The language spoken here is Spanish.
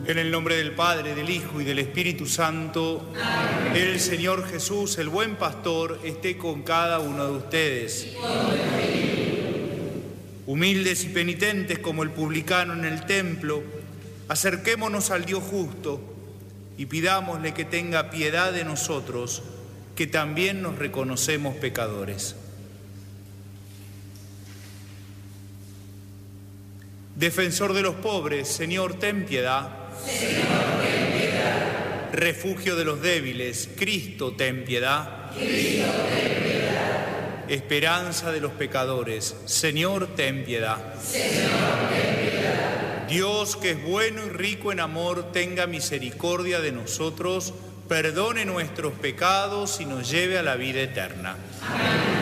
En el nombre del Padre, del Hijo y del Espíritu Santo, amén. El Señor Jesús, el buen pastor, esté con cada uno de ustedes. Humildes y penitentes como el publicano en el templo, acerquémonos al Dios justo y pidámosle que tenga piedad de nosotros, que también nos reconocemos pecadores. Defensor de los pobres, Señor, ten piedad. Señor, ten piedad. Refugio de los débiles, Cristo, ten piedad. Cristo, ten piedad. Esperanza de los pecadores, Señor, ten piedad. Señor, ten piedad. Dios, que es bueno y rico en amor, tenga misericordia de nosotros, perdone nuestros pecados y nos lleve a la vida eterna. Amén.